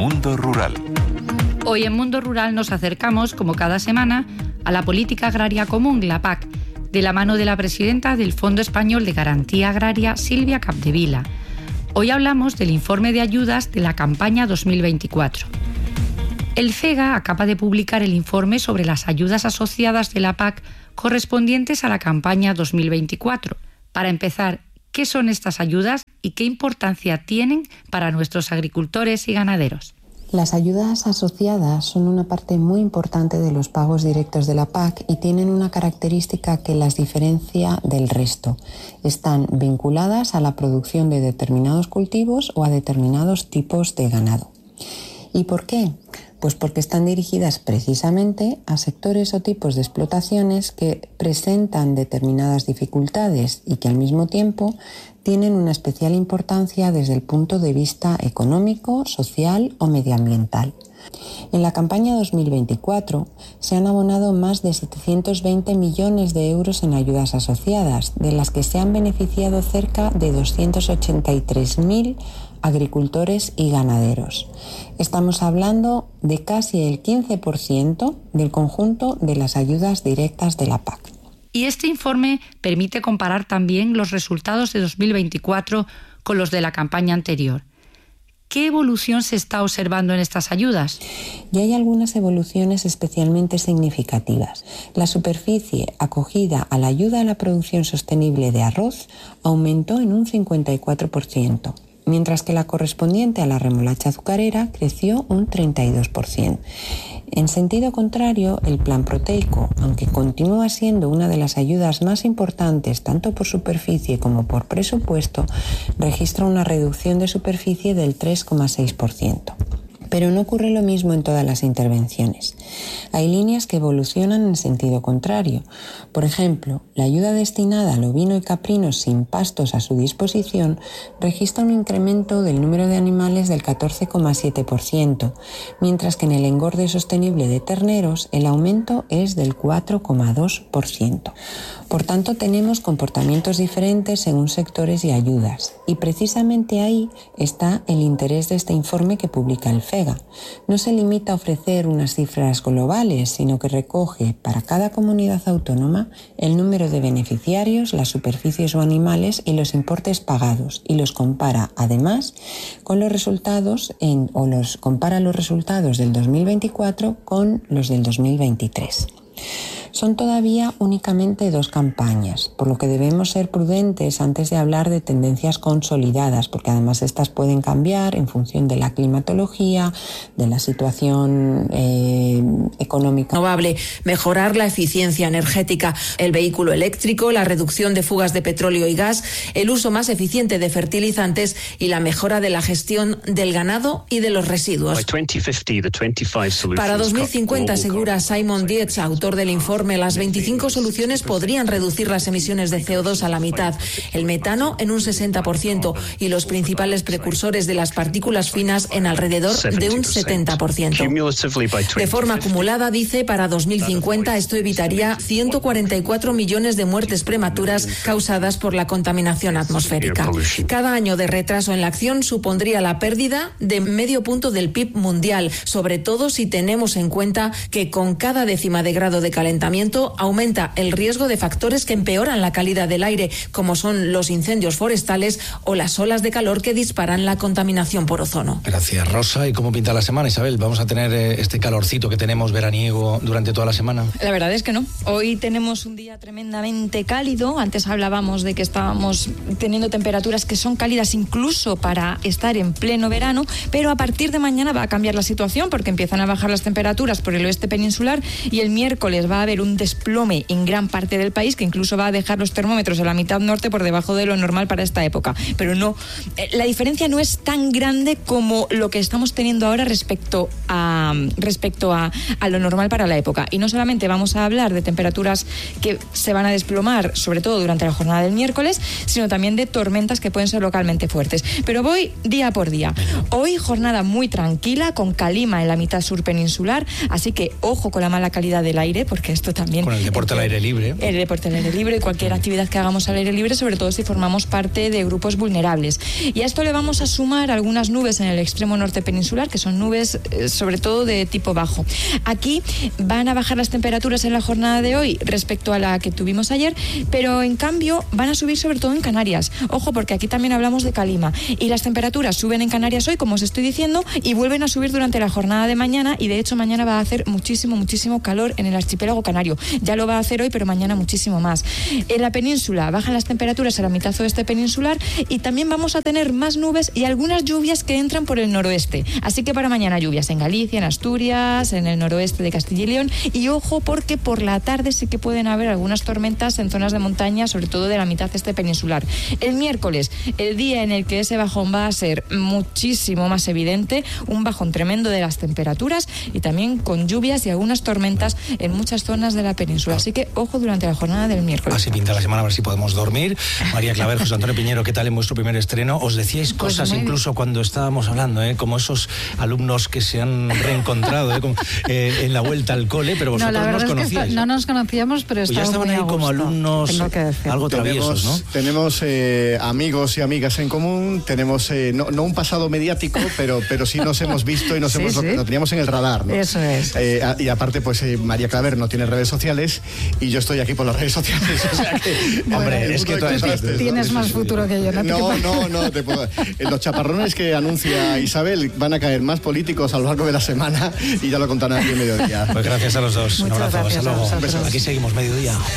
Mundo Rural. Hoy en Mundo Rural nos acercamos, como cada semana, a la Política Agraria Común, la PAC, de la mano de la presidenta del Fondo Español de Garantía Agraria, Silvia Capdevila. Hoy hablamos del informe de ayudas de la campaña 2024. El FEGA acaba de publicar el informe sobre las ayudas asociadas de la PAC correspondientes a la campaña 2024. Para empezar, ¿qué son estas ayudas y qué importancia tienen para nuestros agricultores y ganaderos? Las ayudas asociadas son una parte muy importante de los pagos directos de la PAC y tienen una característica que las diferencia del resto. Están vinculadas a la producción de determinados cultivos o a determinados tipos de ganado. ¿Y por qué? Pues porque están dirigidas precisamente a sectores o tipos de explotaciones que presentan determinadas dificultades y que al mismo tiempo tienen una especial importancia desde el punto de vista económico, social o medioambiental. En la campaña 2024 se han abonado más de 720 millones de euros en ayudas asociadas, de las que se han beneficiado cerca de 283.000 agricultores y ganaderos. Estamos hablando de casi el 15% del conjunto de las ayudas directas de la PAC. Y este informe permite comparar también los resultados de 2024 con los de la campaña anterior. ¿Qué evolución se está observando en estas ayudas? Y hay algunas evoluciones especialmente significativas. La superficie acogida a la ayuda a la producción sostenible de arroz aumentó en un 54%. Mientras que la correspondiente a la remolacha azucarera creció un 32%. En sentido contrario, el plan proteico, aunque continúa siendo una de las ayudas más importantes tanto por superficie como por presupuesto, registra una reducción de superficie del 3,6%. Pero no ocurre lo mismo en todas las intervenciones. Hay líneas que evolucionan en sentido contrario. Por ejemplo, la ayuda destinada al ovino y caprino sin pastos a su disposición registra un incremento del número de animales del 14,7%, mientras que en el engorde sostenible de terneros el aumento es del 4,2%. Por tanto, tenemos comportamientos diferentes según sectores y ayudas. Y precisamente ahí está el interés de este informe que publica el FEGA. No se limita a ofrecer unas cifras globales, sino que recoge para cada comunidad autónoma el número de beneficiarios, las superficies o animales y los importes pagados, y los compara además con los resultados compara los resultados del 2024 con los del 2023. Son todavía únicamente 2 campañas, por lo que debemos ser prudentes antes de hablar de tendencias consolidadas, porque además estas pueden cambiar en función de la climatología, de la situación económica. Renovable, mejorar la eficiencia energética, el vehículo eléctrico, la reducción de fugas de petróleo y gas, el uso más eficiente de fertilizantes y la mejora de la gestión del ganado y de los residuos. Para 2050, asegura Simon Dietz, autor del informe, las 25 soluciones podrían reducir las emisiones de CO2 a la mitad, el metano en un 60% y los principales precursores de las partículas finas en alrededor de un 70%. De forma acumulada, dice, para 2050 esto evitaría 144 millones de muertes prematuras causadas por la contaminación atmosférica. Cada año de retraso en la acción supondría la pérdida de medio punto del PIB mundial, sobre todo si tenemos en cuenta que con cada décima de grado de calentamiento aumenta el riesgo de factores que empeoran la calidad del aire, como son los incendios forestales o las olas de calor que disparan la contaminación por ozono. Gracias, Rosa. ¿Y cómo pinta la semana, Isabel? ¿Vamos a tener este calorcito que tenemos veraniego durante toda la semana? La verdad es que no. Hoy tenemos un día tremendamente cálido. Antes hablábamos de que estábamos teniendo temperaturas que son cálidas incluso para estar en pleno verano, pero a partir de mañana va a cambiar la situación porque empiezan a bajar las temperaturas por el oeste peninsular y el miércoles va a haber un desplome en gran parte del país que incluso va a dejar los termómetros en la mitad norte por debajo de lo normal para esta época. Pero no, la diferencia no es tan grande como lo que estamos teniendo ahora respecto a respecto a lo normal para la época. Y no solamente vamos a hablar de temperaturas que se van a desplomar, sobre todo durante la jornada del miércoles, sino también de tormentas que pueden ser localmente fuertes. Pero voy día por día. Hoy jornada muy tranquila, con calima en la mitad sur peninsular, así que ojo con la mala calidad del aire, porque esto también... Con el deporte al aire libre. El deporte al aire libre y cualquier actividad que hagamos al aire libre, sobre todo si formamos parte de grupos vulnerables. Y a esto le vamos a sumar algunas nubes en el extremo norte peninsular, que son nubes sobre todo de tipo bajo. Aquí van a bajar las temperaturas en la jornada de hoy respecto a la que tuvimos ayer, pero en cambio van a subir sobre todo en Canarias. Ojo, porque aquí también hablamos de calima. Y las temperaturas suben en Canarias hoy, como os estoy diciendo, y vuelven a subir durante la jornada de mañana, y de hecho mañana va a hacer muchísimo calor en el archipiélago canario. Ya lo va a hacer hoy, pero mañana muchísimo más. En la península bajan las temperaturas a la mitad oeste peninsular, y también vamos a tener más nubes y algunas lluvias que entran por el noroeste. Así que para mañana lluvias en Galicia, en Asturias, en el noroeste de Castilla y León, y ojo porque por la tarde sí que pueden haber algunas tormentas en zonas de montaña, sobre todo de la mitad este peninsular. El miércoles, el día en el que ese bajón va a ser muchísimo más evidente, un bajón tremendo de las temperaturas y también con lluvias y algunas tormentas en muchas zonas de la península. Así que ojo durante la jornada del miércoles. Así pinta la semana, a ver si podemos dormir. María Claver, José Antonio Piñero, ¿qué tal en vuestro primer estreno? Os decíais cosas incluso cuando estábamos hablando, como esos alumnos que se han reencontrado en la vuelta al cole, pero vosotros no os conocíais. No nos conocíamos, pero pues ya estaban ahí como alumnos algo traviesos, ¿no? Tenemos amigos y amigas en común, tenemos no un pasado mediático, pero sí nos hemos visto y lo teníamos en el radar, ¿no? Eso es. Y aparte, pues María Claver no tiene redes sociales y yo estoy aquí por las redes sociales. O sea que, hombre, es que tú tienes más futuro que yo. No te puedo. En los chaparrones que anuncia Isabel van a caer más políticos a lo largo de la semana y ya lo contarán aquí en mediodía. Pues gracias a los dos. Muchas un abrazo. Gracias. Hasta luego. Aquí seguimos mediodía.